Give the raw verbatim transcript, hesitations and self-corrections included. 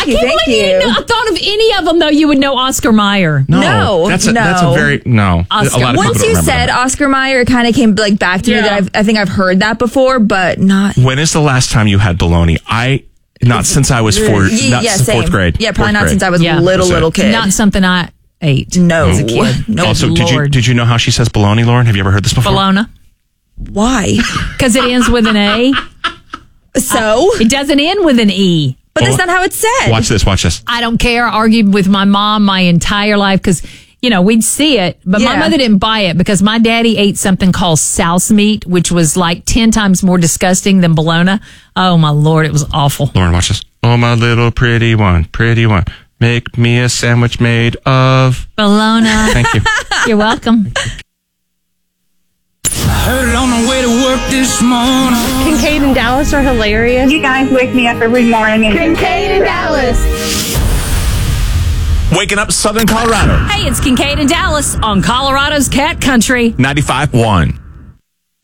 Thank you, I can't thank believe you. didn't know- I thought of any of them, though, you would know Oscar Mayer. No, No, that's a, no. That's a very no. Oscar. A lot of Once people don't you remember said that. Oscar Mayer, it kind of came like back to me Yeah. that I've, I think I've heard that before, but not. When is the last time you had bologna? I not since I was four, Yeah, not yeah, since same. fourth grade. Yeah, probably Fourth not grade. since I was Yeah. a little That's it. little kid. Not something I ate no, as a kid. no. Also, did you Lord. did you know how she says bologna, Lauren? Have you ever heard this before? Bologna. Why? Because it ends with an A. So, It doesn't end with an E. but that's not how it's said. Watch this. Watch this. I don't care. I argued with my mom my entire life because, you know, we'd see it, but my Yeah. mother didn't buy it because my daddy ate something called souse meat, which was like ten times more disgusting than bologna. Oh, my Lord. It was awful. Lauren, watch this. Oh, my little pretty one, pretty one. Make me a sandwich made of. Bologna. Thank you. You're welcome. Heard it on the way to work this morning. Kincaid and Dallas are hilarious. You guys wake me up every morning. Kincaid and Dallas. Waking up Southern Colorado. Hey, it's Kincaid and Dallas on Colorado's Cat Country. ninety-five point one.